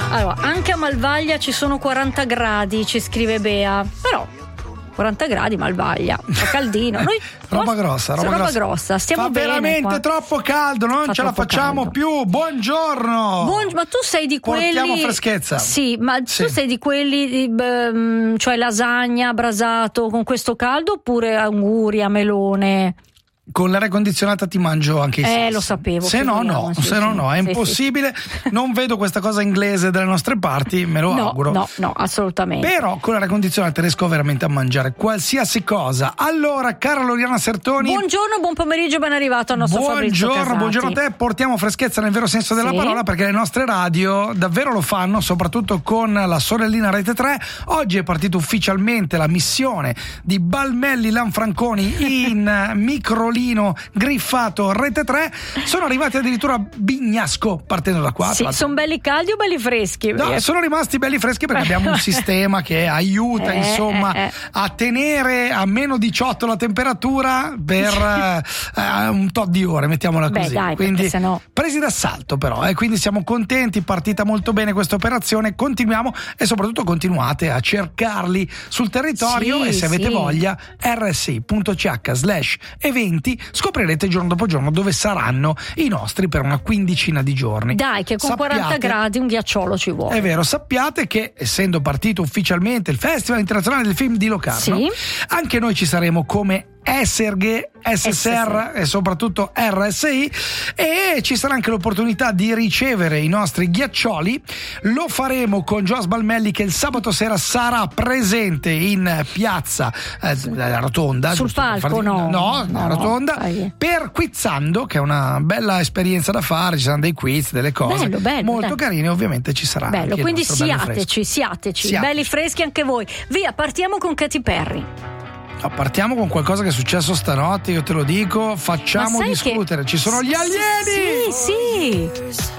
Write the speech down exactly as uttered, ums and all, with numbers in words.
Allora, anche a Malvaglia ci sono quaranta gradi, ci scrive Bea, però quaranta gradi Malvaglia, fa caldino. Noi roba grossa, roba, roba grossa. grossa. Stiamo fa bene veramente qua. Troppo caldo, non fa ce la facciamo caldo. più. Buongiorno. Buon, ma tu sei di quelli. Portiamo freschezza. Sì, ma sì. tu sei di quelli, beh, cioè lasagna, brasato con questo caldo oppure anguria, melone? Con l'aria condizionata ti mangio anche i Eh, sassi. lo sapevo. Se no, no, sì, se sì, no, no, è sì, impossibile. Sì. Non vedo questa cosa inglese delle nostre parti, me lo no, auguro. No, no, assolutamente. Però con l'aria condizionata riesco veramente a mangiare qualsiasi cosa. Allora, cara Loriana Sertoni. Buongiorno, buon pomeriggio, ben arrivato al nostro Fabrizio Buongiorno, Casati. buongiorno a te. Portiamo freschezza nel vero senso della sì. parola, perché le nostre radio davvero lo fanno, soprattutto con la sorellina Rete tre. Oggi è partita ufficialmente la missione di Balmelli Lanfranconi in microlino griffato Rete tre. Sono arrivati addirittura a Bignasco, partendo da qua. Sì, sono belli caldi o belli freschi? No, sono rimasti belli freschi perché abbiamo un sistema che aiuta eh, insomma eh, eh. a tenere a meno diciotto la temperatura per uh, un tot di ore, mettiamola Beh, così. dai, quindi sennò... presi d'assalto però, eh, quindi siamo contenti, partita molto bene questa operazione, continuiamo e soprattutto continuate a cercarli sul territorio sì, e se avete sì. voglia erre esse i punto ci acca slash eventi scoprirete giorno dopo giorno dove saranno i nostri per una quindicina di giorni. Dai, che con sappiate, quaranta gradi un ghiacciolo ci vuole. È vero, sappiate che essendo partito ufficialmente il Festival Internazionale del Film di Locarno, sì. anche noi ci saremo come S R G, S S R e soprattutto erre esse i, e ci sarà anche l'opportunità di ricevere i nostri ghiaccioli. Lo faremo con Joas Balmelli, che il sabato sera sarà presente in piazza eh, la rotonda sul palco farti... no no, no la rotonda no. per Quizzando, che è una bella esperienza da fare, ci saranno dei quiz, delle cose bello, bello, molto bello. carine, ovviamente ci sarà bello, anche quindi il nostro bello siateci siateci Siate. belli freschi anche voi. Via, partiamo con Katy Perry. No, partiamo con qualcosa che è successo stanotte, io te lo dico, facciamo discutere, che... ci sono gli alieni! Sì, sì.